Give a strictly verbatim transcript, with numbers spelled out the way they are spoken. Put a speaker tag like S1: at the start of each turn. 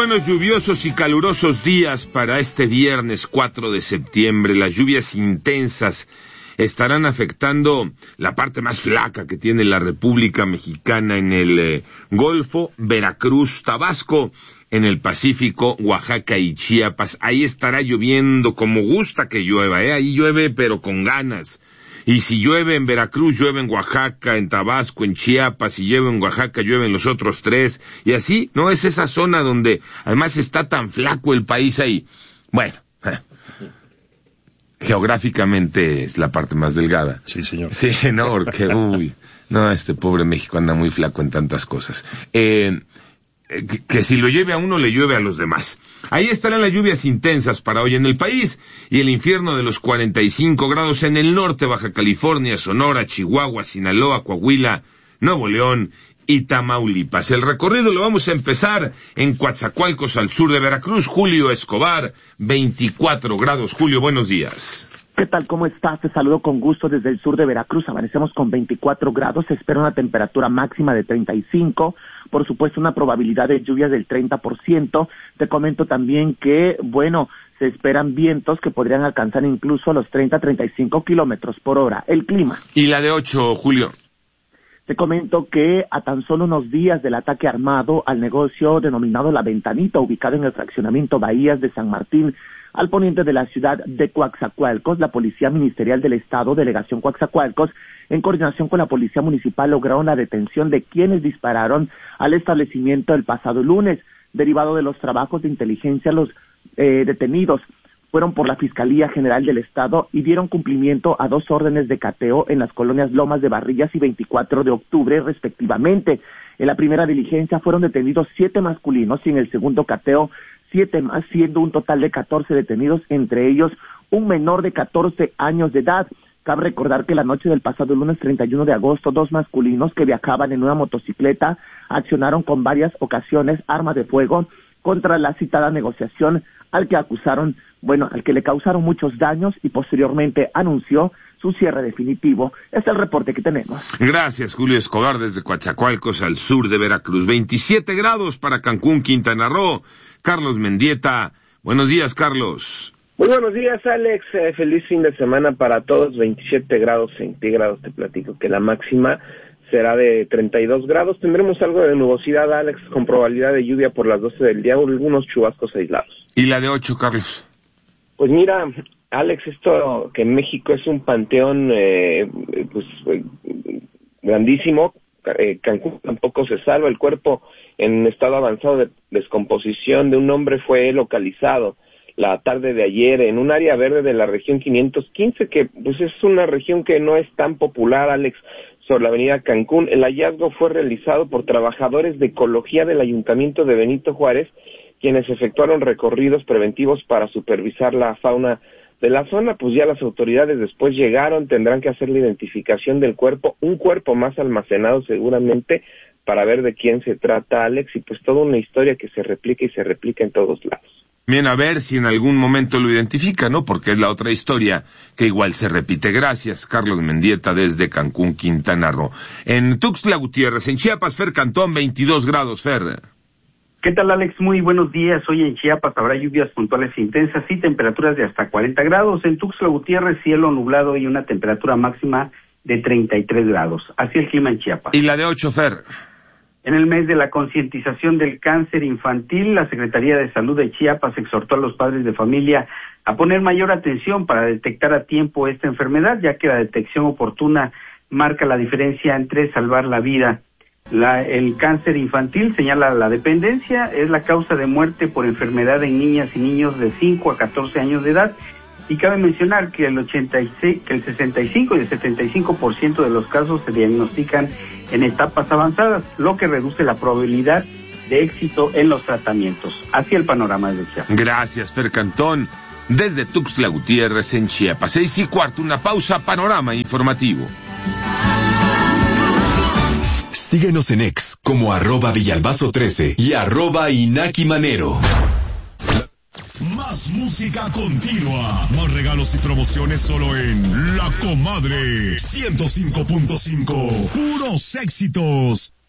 S1: buenos, lluviosos y calurosos días para este viernes cuatro de septiembre. Las lluvias intensas estarán afectando la parte más flaca que tiene la República Mexicana en el eh, Golfo, Veracruz, Tabasco, en el Pacífico, Oaxaca y Chiapas. Ahí estará lloviendo como gusta que llueva, ¿eh? Ahí llueve pero con ganas. Y si llueve en Veracruz, llueve en Oaxaca, en Tabasco, en Chiapas, si llueve en Oaxaca, llueve en los otros tres, y así, ¿no? Es esa zona donde además está tan flaco el país ahí. Bueno, eh, geográficamente es la parte más delgada.
S2: Sí, señor.
S1: Sí, no, porque, uy, no, este pobre México anda muy flaco en tantas cosas. Eh... Que, que si lo llueve a uno, le llueve a los demás. Ahí estarán las lluvias intensas para hoy en el país, y el infierno de los cuarenta y cinco grados en el norte, Baja California, Sonora, Chihuahua, Sinaloa, Coahuila, Nuevo León y Tamaulipas. El recorrido lo vamos a empezar en Coatzacoalcos, al sur de Veracruz. Julio Escobar, veinticuatro grados. Julio, buenos días.
S3: ¿Qué tal? ¿Cómo estás? Te saludo con gusto desde el sur de Veracruz. Amanecemos con veinticuatro grados. Se espera una temperatura máxima de treinta y cinco. Por supuesto, una probabilidad de lluvias del treinta por ciento. Te comento también que, bueno, se esperan vientos que podrían alcanzar incluso los treinta a treinta y cinco kilómetros por hora. El clima.
S1: ¿Y la de ocho, Julio?
S3: Te comento que a tan solo unos días del ataque armado al negocio denominado La Ventanita, ubicado en el fraccionamiento Bahías de San Martín, al poniente de la ciudad de Coatzacoalcos, la Policía Ministerial del Estado, Delegación Coatzacoalcos, en coordinación con la Policía Municipal, lograron la detención de quienes dispararon al establecimiento el pasado lunes. Derivado de los trabajos de inteligencia, los eh, detenidos fueron por la Fiscalía General del Estado y dieron cumplimiento a dos órdenes de cateo en las colonias Lomas de Barrillas y veinticuatro de octubre, respectivamente. En la primera diligencia fueron detenidos siete masculinos y en el segundo cateo siete más, siendo un total de catorce detenidos, entre ellos un menor de catorce años de edad. Cabe recordar que la noche del pasado lunes treinta y uno de agosto, dos masculinos que viajaban en una motocicleta accionaron con varias ocasiones armas de fuego contra la citada negociación, al que acusaron, bueno, al que le causaron muchos daños y posteriormente anunció su cierre definitivo. Es el reporte que tenemos.
S1: Gracias, Julio Escobar, desde Coatzacoalcos, al sur de Veracruz. veintisiete grados para Cancún, Quintana Roo. Carlos Mendieta. Buenos días, Carlos.
S4: Muy buenos días, Alex. Eh, feliz fin de semana para todos. veintisiete grados centígrados. Te platico que la máxima será de treinta y dos grados. Tendremos algo de nubosidad, Alex, con probabilidad de lluvia por las doce del día o algunos chubascos aislados.
S1: ¿Y la de ocho, Carlos?
S4: Pues mira, Alex, esto que en México es un panteón eh, pues eh, grandísimo. Eh, Cancún tampoco se salva. El cuerpo en estado avanzado de descomposición de un hombre fue localizado la tarde de ayer en un área verde de la región quinientos quince, que pues es una región que no es tan popular, Alex, sobre la avenida Cancún. El hallazgo fue realizado por trabajadores de ecología del Ayuntamiento de Benito Juárez, quienes efectuaron recorridos preventivos para supervisar la fauna de la zona. Pues ya las autoridades después llegaron, tendrán que hacer la identificación del cuerpo, un cuerpo más almacenado seguramente, para ver de quién se trata, Alex, y pues toda una historia que se replica y se replica en todos lados.
S1: Bien, a ver si en algún momento lo identifica, ¿no? Porque es la otra historia que igual se repite. Gracias, Carlos Mendieta, desde Cancún, Quintana Roo. En Tuxtla Gutiérrez, en Chiapas, Fer Cantón, veintidós grados, Fer.
S5: ¿Qué tal, Alex? Muy buenos días. Hoy en Chiapas habrá lluvias puntuales intensas y temperaturas de hasta cuarenta grados. En Tuxtla Gutiérrez, cielo nublado y una temperatura máxima de treinta y tres grados. Así el clima en Chiapas.
S1: ¿Y la de ocho, Fer?
S5: En el mes de la concientización del cáncer infantil, la Secretaría de Salud de Chiapas exhortó a los padres de familia a poner mayor atención para detectar a tiempo esta enfermedad, ya que la detección oportuna marca la diferencia entre salvar la vida. La, el cáncer infantil, señala la dependencia, es la causa de muerte por enfermedad en niñas y niños de cinco a catorce años de edad, y cabe mencionar que el ochenta y seis, que el sesenta y cinco y el setenta y cinco por ciento de los casos se diagnostican en etapas avanzadas, lo que reduce la probabilidad de éxito en los tratamientos. Así el panorama de Chiapas.
S1: Gracias, Fer Cantón, desde Tuxtla Gutiérrez, en Chiapas. Seis y cuarto, una pausa, panorama informativo.
S6: Síguenos en X como arroba Villalbazo trece y arroba Inaki Manero.
S7: Más música continua, más regalos y promociones solo en La Comadre ciento cinco punto cinco. Puros éxitos.